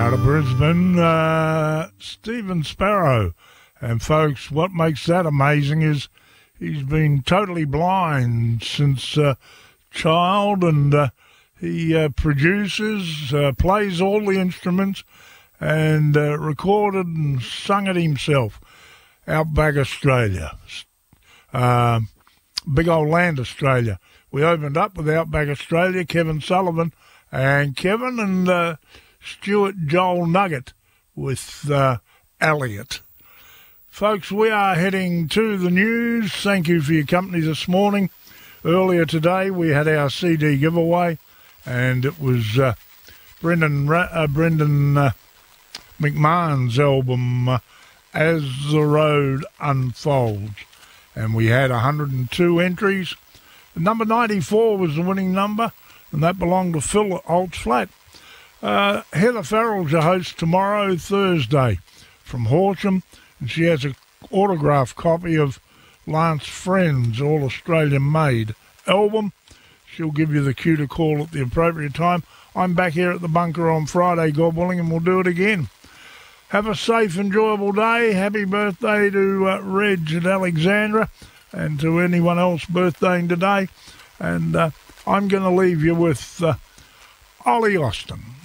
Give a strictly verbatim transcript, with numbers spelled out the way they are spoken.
Out of Brisbane, uh, Stephen Sparrow. And folks, what makes that amazing is he's been totally blind since uh, child, and uh, he uh, produces, uh, plays all the instruments, and uh, recorded and sung it himself. Outback Australia, uh, big old land Australia. We opened up with Outback Australia, Kevin Sullivan, and Kevin and uh, Stuart Joel Nugget with uh, Elliot. Folks, we are heading to the news. Thank you for your company this morning. Earlier today, we had our C D giveaway, and it was uh, Brendan uh, Brendan uh, McMahon's album, uh, As the Road Unfolds. And we had one hundred two entries. Number ninety-four was the winning number, and that belonged to Phil Holtzflat. Uh, Heather Farrell's your host tomorrow, Thursday, from Horsham, and she has an autographed copy of Lance Friend's All-Australian Made album. She'll give you the cue to call at the appropriate time. I'm back here at the bunker on Friday, God willing, and we'll do it again. Have a safe, enjoyable day. Happy birthday to uh, Reg at Alexandra, and to anyone else birthdaying today. And uh, I'm going to leave you with uh, Ollie Austin.